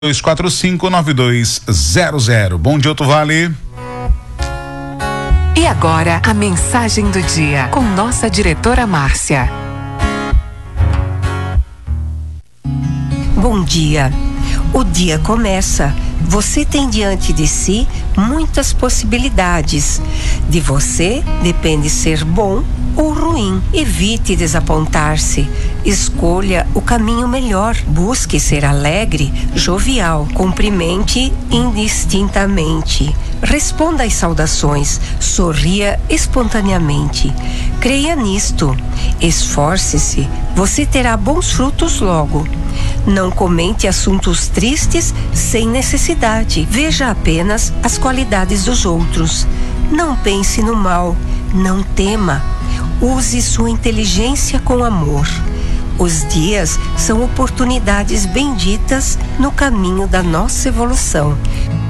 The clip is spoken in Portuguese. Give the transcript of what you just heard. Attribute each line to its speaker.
Speaker 1: 2459200. Bom dia, Alto Vale.
Speaker 2: E agora, a mensagem do dia, com nossa diretora Márcia.
Speaker 3: Bom dia. O dia começa. Você tem diante de si muitas possibilidades. De você depende ser bom ou ruim. Evite desapontar-se. Escolha o caminho melhor. Busque ser alegre, jovial. Cumprimente indistintamente. Responda às saudações. Sorria espontaneamente. Creia nisto. Esforce-se. Você terá bons frutos logo. Não comente assuntos tristes sem necessidade. Veja apenas as qualidades dos outros. Não pense no mal. Não tema. Use sua inteligência com amor. Os dias são oportunidades benditas no caminho da nossa evolução.